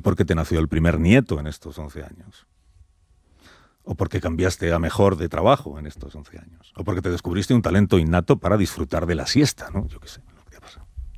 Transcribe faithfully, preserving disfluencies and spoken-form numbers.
porque te nació el primer nieto en estos once años. O porque cambiaste a mejor de trabajo en estos once años. O porque te descubriste un talento innato para disfrutar de la siesta, ¿no? Yo qué sé.